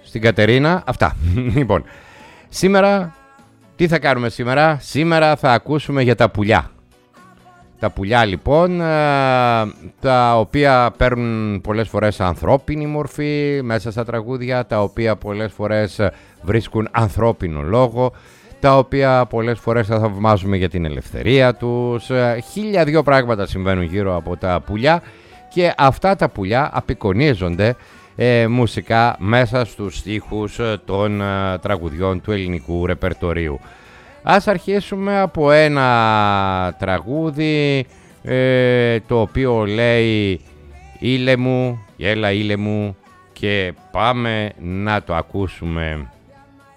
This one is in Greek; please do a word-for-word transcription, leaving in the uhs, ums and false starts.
στην Κατερίνα. Αυτά. Λοιπόν, σήμερα, τι θα κάνουμε σήμερα? Σήμερα θα ακούσουμε για τα πουλιά. Τα πουλιά λοιπόν, τα οποία παίρνουν πολλές φορές ανθρώπινη μορφή μέσα στα τραγούδια, τα οποία πολλές φορές βρίσκουν ανθρώπινο λόγο, τα οποία πολλές φορές θα θαυμάζουμε για την ελευθερία τους. Χίλια δυο πράγματα συμβαίνουν γύρω από τα πουλιά και αυτά τα πουλιά απεικονίζονται ε, μουσικά μέσα στους στίχους των ε, τραγουδιών του ελληνικού ρεπερτορίου. Ας αρχίσουμε από ένα τραγούδι ε, το οποίο λέει «Ήλε μου, έλα ήλε μου» και πάμε να το ακούσουμε.